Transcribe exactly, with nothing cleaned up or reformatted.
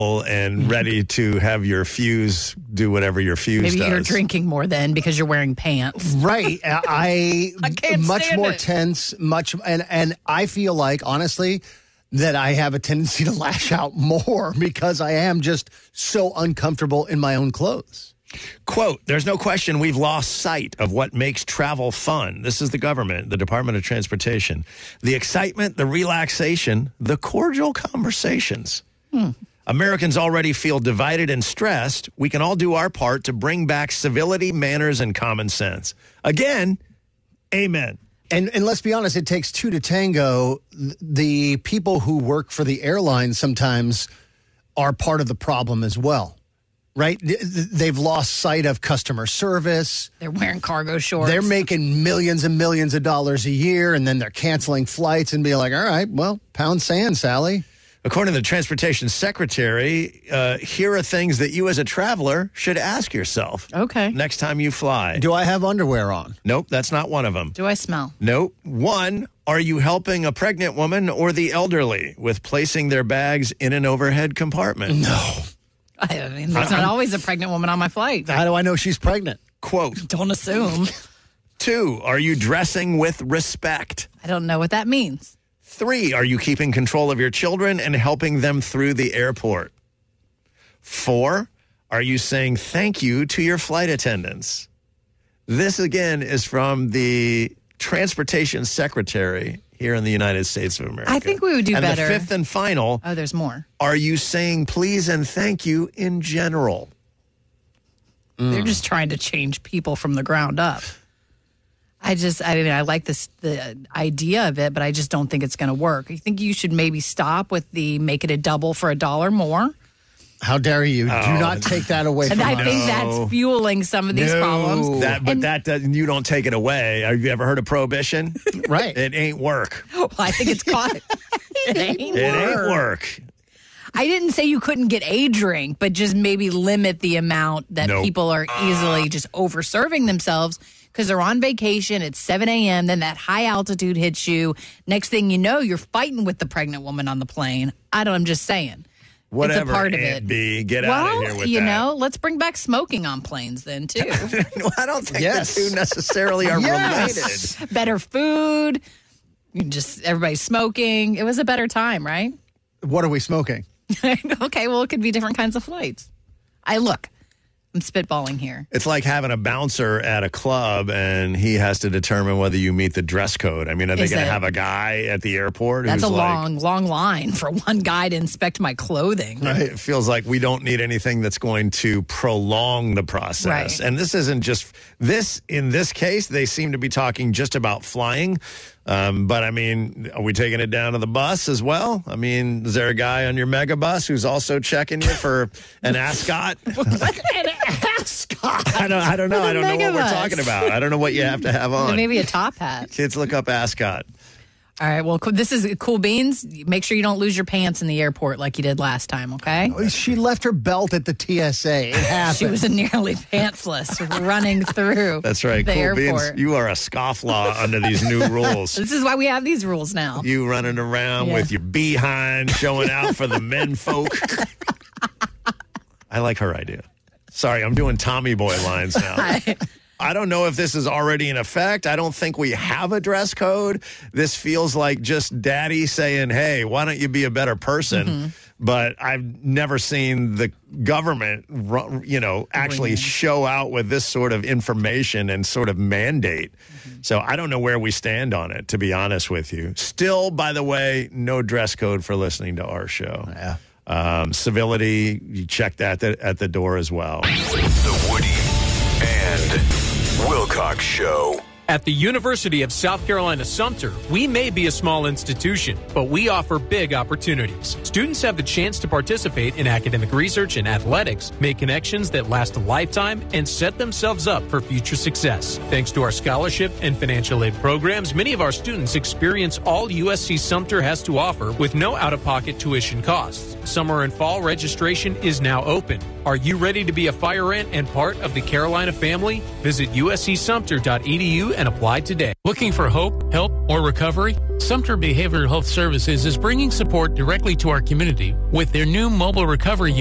and ready to have your fuse do whatever your fuse Maybe does. you're drinking more then because you're wearing pants. Right. I, I can't much stand more it. tense, much and and I feel like honestly that I have a tendency to lash out more because I am just so uncomfortable in my own clothes. Quote, there's no question we've lost sight of what makes travel fun. This is the government, the Department of Transportation. The excitement, the relaxation, the cordial conversations. Hmm. Americans already feel divided and stressed. We can all do our part to bring back civility, manners, and common sense. Again, amen. And and let's be honest, it takes two to tango. The people who work for the airline sometimes are part of the problem as well, right? They've lost sight of customer service. They're wearing cargo shorts. They're making millions and millions of dollars a year, and then they're canceling flights and be like, all right, well, pound sand, Sally. According to the Transportation Secretary, uh, here are things that you as a traveler should ask yourself. Okay. Next time you fly. Do I have underwear on? Nope, that's not one of them. Do I smell? Nope. One, are you helping a pregnant woman or the elderly with placing their bags in an overhead compartment? No. I mean, there's not always a pregnant woman on my flight. How do I know she's pregnant? Quote. Don't assume. Two, are you dressing with respect? I don't know what that means. Three, are you keeping control of your children and helping them through the airport? Four, are you saying thank you to your flight attendants? This, again, is from the Transportation Secretary here in the United States of America. I think we would do and better. And the fifth and final, Oh, there's more. are you saying please and thank you in general? They're just trying to change people from the ground up. I just, I mean, I like this, the idea of it, but I just don't think it's going to work. I think you should maybe stop with the make it a double for a dollar more. How dare you? Oh. Do not take that away And from I us. think No. that's fueling some of these No. problems. That, but And- that doesn't, you don't take it away. Have you ever heard of prohibition? Right. It ain't work. Well, I think it's caught. it ain't It ain't work. I didn't say you couldn't get a drink, but just maybe limit the amount that Nope. people are easily just over serving themselves because they're on vacation. It's seven a.m. Then that high altitude hits you. Next thing you know, you're fighting with the pregnant woman on the plane. I don't, I'm just saying. Whatever, it's a part of Aunt it. B, get well, out of here with you that. know, let's bring back smoking on planes then, too. No, I don't think Yes. the two necessarily are Yes. related. Better food. You just everybody's smoking. It was a better time, right? What are we smoking? Okay, well, it could be different kinds of flights. I look, I'm spitballing here. It's like having a bouncer at a club and he has to determine whether you meet the dress code. I mean, are they Is going to it- have a guy at the airport That's who's a like, long, long line for one guy to inspect my clothing. Right. It feels like we don't need anything that's going to prolong the process. Right. And this isn't just this. In this case, they seem to be talking just about flying. Um, but I mean, are we taking it down to the bus as well? I mean, is there a guy on your mega bus who's also checking you for an ascot? An ascot. I don't. I don't know. I don't know what we're Megabus. talking about. I don't know what you have to have on. Maybe a top hat. Kids, look up ascot. All right, well, cool. This is Cool Beans. Make sure you don't lose your pants in the airport like you did last time, okay? She left her belt at the T S A. It happened. She was nearly pantsless running through That's right. the Cool airport. Beans. You are a scofflaw under these new rules. This is why we have these rules now. You running around Yeah. with your behind showing out for the men folk. I like her idea. Sorry, I'm doing Tommy Boy lines now. I- I don't know if this is already in effect. I don't think we have a dress code. This feels like just daddy saying, hey, why don't you be a better person? Mm-hmm. But I've never seen the government, ru- you know, actually show out with this sort of information and sort of mandate. Mm-hmm. So I don't know where we stand on it, to be honest with you. Still, by the way, no dress code for listening to our show. Yeah. Um, civility, you check that at the, at the door as well. The Woody and Wilcox Show. At the University of South Carolina Sumter, we may be a small institution, but we offer big opportunities. Students have the chance to participate in academic research and athletics, make connections that last a lifetime, and set themselves up for future success. Thanks to our scholarship and financial aid programs, many of our students experience all U S C Sumter has to offer with no out-of-pocket tuition costs. Summer and fall registration is now open. Are you ready to be a fire ant and part of the Carolina family? Visit U S C Sumter dot E D U and apply today. Looking for hope, help, or recovery? Sumter Behavioral Health Services is bringing support directly to our community with their new mobile recovery